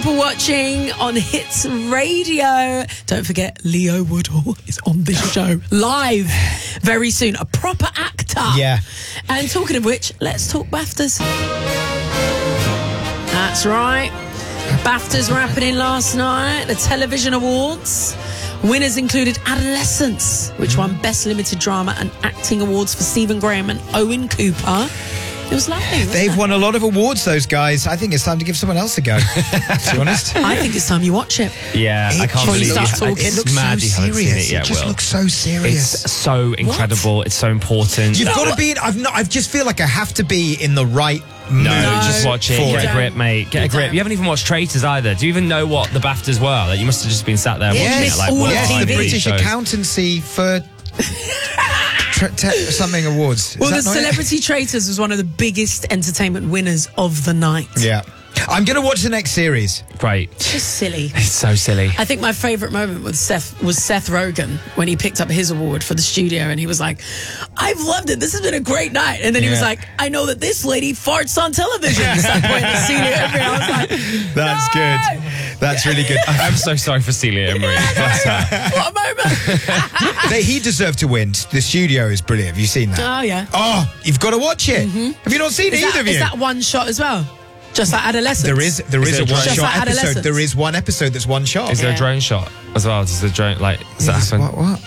People watching on Hits Radio. Don't forget, Leo Woodhall is on this show live very soon. A proper actor. Yeah. And talking of which, let's talk BAFTAs. That's right. BAFTAs were happening last night. The television awards. Winners included Adolescence, which won Best Limited Drama and Acting Awards for Stephen Graham and Owen Cooper. It was lovely. They've won a lot of awards, those guys. I think it's time to give someone else a go, to be honest. I think it's time you watch it. Yeah, I can't believe start talking. It looks so serious. It just looks so serious. It's so incredible. It's so important. You've got to be in... I just feel like I have to be in the right mood. No, just watch it. Get a grip, mate. Get a grip. don't. You haven't even watched Traitors either. Do you even know what the BAFTAs were? Like, you must have just been sat there watching it. Like, all what of Yes, are the TV British shows? Accountancy for... something awards. Well, the Is that not it? Celebrity Traitors was one of the biggest entertainment winners of the night. Yeah. I'm going to watch the next series. Great. Just silly. It's so silly. I think my favourite moment with Seth Rogen when he picked up his award for the studio and he was like, I've loved it. This has been a great night. And then he was like, I know that this lady farts on television. At that point, the Celia Emery. I was like, That's no! good. That's really good. I'm so sorry for Celia Emery. Bless her. What a moment. He deserved to win. The studio is brilliant. Have you seen that? Oh, yeah. Oh, you've got to watch it. Have you not seen it, either of you? Is that one shot as well? Just like Adolescence? There is there a a one drone Just shot like episode. Adolescence? There is one episode that's one shot. Is there a Yeah. drone shot as well? Does the drone, like, does that happen? What?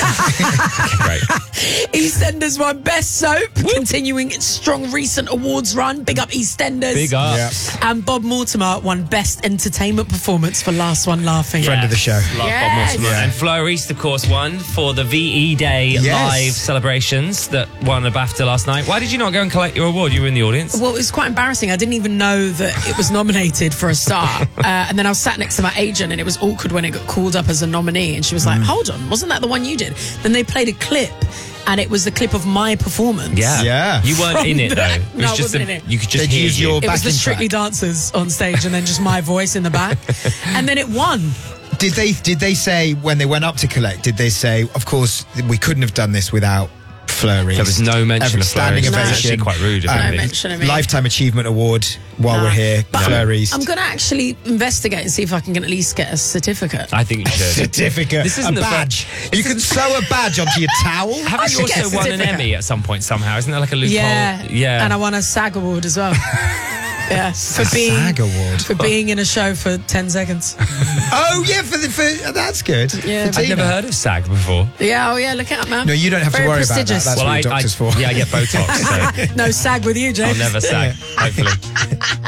Great. EastEnders won Best Soap, continuing its strong recent awards run. Big up EastEnders. Big ups. Yeah. And Bob Mortimer won Best Entertainment Performance for Last One Laughing. Friend of the show. Love Yes. Bob Mortimer. Yeah. And Flo East, of course, won for the VE Day Yes. live celebrations that won a BAFTA last night. Why did you not go and collect your award? You were in the audience. Well, it was quite embarrassing. I didn't even know that it was nominated for a star. And then I was sat next to my agent and it was awkward when it got called up as a nominee. And she was like, hold on, wasn't that the one you did? Then they played a clip and it was the clip of my performance. Yeah. You weren't From in it, though. that- It was No, I just wasn't in it. You could just They'd hear use you. your It was the backing Strictly track. Dancers on stage and then just my voice in the back. And then it won. Did they say when they went up to collect? Did they say, of course, we couldn't have done this without Fleur East? There was no mention of Fleur standing East. That's ovation. actually quite rude, No really. mention of me. Lifetime Achievement Award while we're here. But Fleur East. I'm going to actually investigate and see if I can at least get a certificate. I think you should. Certificate. This isn't a the badge. You can sew a badge onto your towel. Haven't you should get a also won an certificate. Emmy at some point somehow? Isn't there like a loophole? Yeah. And I won a SAG award as well. Yeah, for SAG award. for being in a show for 10 seconds. Oh yeah, for that's good. Yeah. For I've never Tina. heard of SAG before. Yeah, oh yeah, look it up, man. No, you don't have Very to worry prestigious. about that. That's what your doctor's for. Yeah, I get Botox, so No SAG with you, James. I'll never SAG, hopefully.